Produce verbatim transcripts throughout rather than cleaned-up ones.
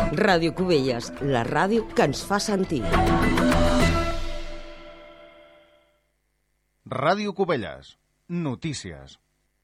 Ràdio Cubelles, la ràdio que ens fa sentir. Ràdio Cubelles, notícies.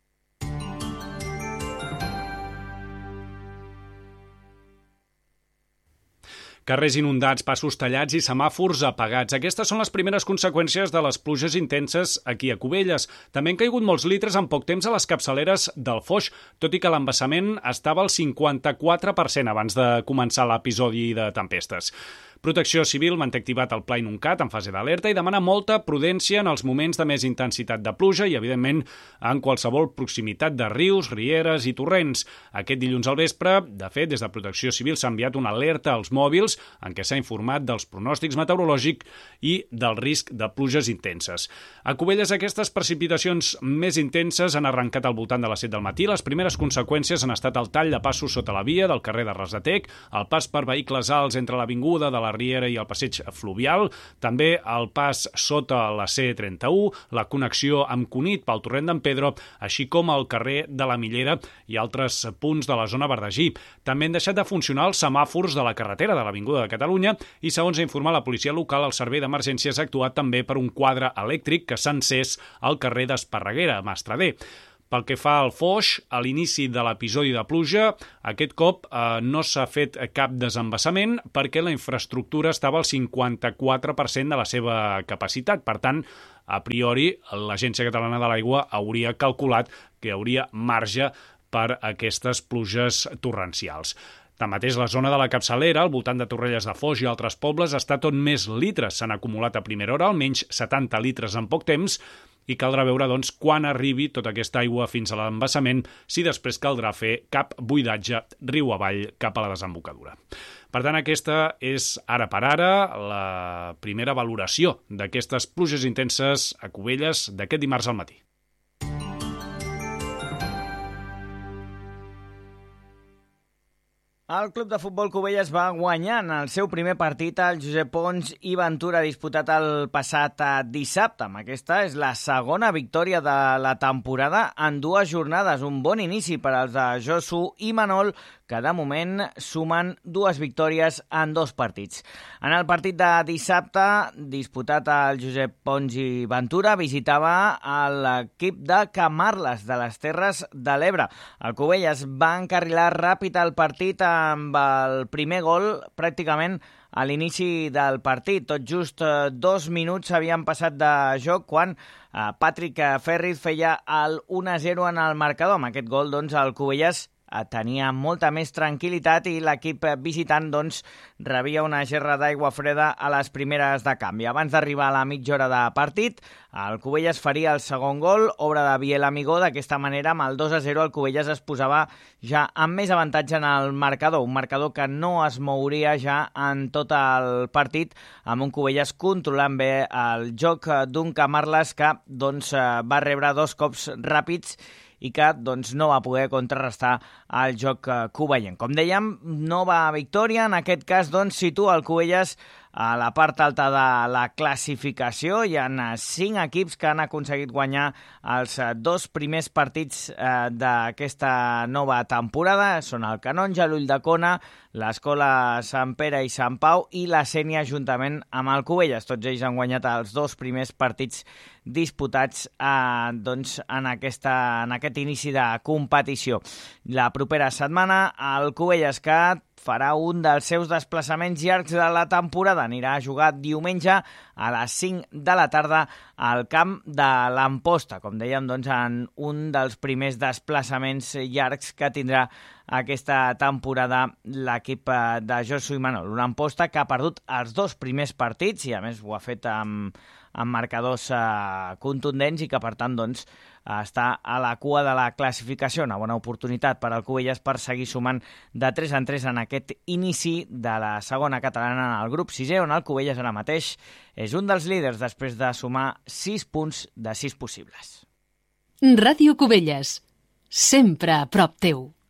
Carrers inundats, passos tallats i semàfors apagats. Aquestes són les primeres conseqüències de les pluges intenses aquí a Cubelles. També han caigut molts litres en poc temps a les capçaleres del Foix, tot i que l'embassament estava al cinquanta-quatre per cent abans de començar l'episodi de tempestes. Protecció Civil manté activat el Pla Inuncat en fase d'alerta i demana molta prudència en els moments de més intensitat de pluja i, evidentment, en qualsevol proximitat de rius, rieres i torrents. Aquest dilluns al vespre, de fet, des de Protecció Civil s'ha enviat una alerta als mòbils en què s'ha informat dels pronòstics meteorològics i del risc de pluges intenses. A Cubelles aquestes precipitacions més intenses han arrencat al voltant de les set del matí. Les primeres conseqüències han estat el tall de passos sota la via del carrer de Rasatec, el pas per vehicles alts entre l'avinguda de la Riera i el passeig fluvial, també el pas sota la C trenta-u, la connexió amb Cunit pel torrent d'en Pedro, així com el carrer de la Millera i altres punts de la zona Verdagí. També han deixat de funcionar els semàfors de la carretera de l'Avinguda de Catalunya i, segons ha informat la policia local, el servei d'emergències ha actuat també per un quadre elèctric que s'ha encès al carrer d'Esparreguera, a Mastrader. Pel que fa al Foix, a l'inici de l'episodi de pluja, aquest cop eh, no s'ha fet cap desembassament perquè la infraestructura estava al cinquanta-quatre per cent de la seva capacitat. Per tant, a priori, l'Agència Catalana de l'Aigua hauria calculat que hi hauria marge per aquestes pluges torrencials. Tanmateix, la zona de la capçalera, al voltant de Torrelles de Foix i altres pobles, està tot més litres. S'han acumulat a primera hora, almenys setanta litres en poc temps, i caldrà veure, doncs, quan arribi tota aquesta aigua fins a l'embassament, si després caldrà fer cap buidatge riu avall cap a la desembocadura. Per tant, aquesta és, ara per ara, la primera valoració d'aquestes pluges intenses a Cubelles d'aquest dimarts al matí. El Club de Futbol Cubelles va guanyar en el seu primer partit al Josep Pons i Ventura disputat el passat dissabte. Aquesta és la segona victòria de la temporada en dues jornades. Un bon inici per als de Josu i Manol, que de moment sumen dues victòries en dos partits. En el partit de dissabte, disputat al Josep Pons i Ventura, visitava l'equip de Camarles, de les Terres de l'Ebre. El Cubelles va encarrilar ràpid el partit amb el primer gol pràcticament a l'inici del partit. Tot just dos minuts havien passat de joc quan Patrick Ferriz feia el u a zero en el marcador. Amb aquest gol, doncs, el Cubelles tenia molta més tranquil·litat i l'equip visitant, doncs, rebia una gerra d'aigua freda a les primeres de canvi. Abans d'arribar a la mitja hora de partit, el Cubelles faria el segon gol, obra de Biel Amigó. D'aquesta manera, amb el dos a zero, el Cubelles es posava ja amb més avantatge en el marcador, un marcador que no es mouria ja en tot el partit, amb un Cubelles controlant bé el joc d'un Camarles que, doncs, va rebre dos cops ràpids i que, doncs, no va poder contrarrestar el joc cubayenc. Com dèiem, nova victòria. En aquest cas, doncs, situa el Cubelles a la part alta de la classificació. Hi ha cinc equips que han aconseguit guanyar els dos primers partits eh, d'aquesta nova temporada. Són el Canonja, l'Ulldecona, l'Escola Sant Pere i Sant Pau i la Sénia juntament amb el Cubelles. Tots ells han guanyat els dos primers partits disputats eh, doncs, en, aquesta, en aquest inici de competició. La propera setmana el Cubelles, que farà un dels seus desplaçaments llargs de la temporada, anirà a jugar diumenge a les cinc de la tarda al camp de l'Amposta, com dèiem, doncs, en un dels primers desplaçaments llargs que tindrà aquesta temporada l'equip de Josu i Manol. Una Amposta que ha perdut els dos primers partits i, a més, ho ha fet amb, amb marcadors eh, contundents i que, per tant, doncs, està a la cua de la classificació. Una bona oportunitat per al Cubelles per seguir sumant de tres en tres en aquest inici de la segona catalana en el grup sisè, on el Cubelles ara mateix és un dels líders després de sumar sis punts de sis possibles. Ràdio Cubelles, sempre a prop teu.